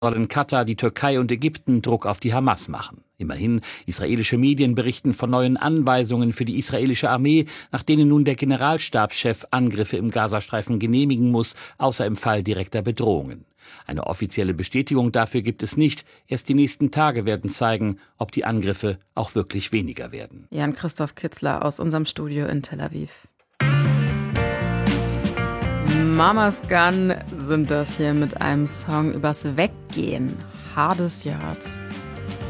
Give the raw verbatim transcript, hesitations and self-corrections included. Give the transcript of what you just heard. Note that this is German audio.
sollen Katar, die Türkei und Ägypten Druck auf die Hamas machen. Immerhin, israelische Medien berichten von neuen Anweisungen für die israelische Armee, nach denen nun der Generalstabschef Angriffe im Gazastreifen genehmigen muss, außer im Fall direkter Bedrohungen. Eine offizielle Bestätigung dafür gibt es nicht. Erst die nächsten Tage werden zeigen, ob die Angriffe auch wirklich weniger werden. Jan-Christoph Kitzler aus unserem Studio in Tel Aviv. Mama's Gun sind das hier mit einem Song übers Weggehen. Hardest Yards.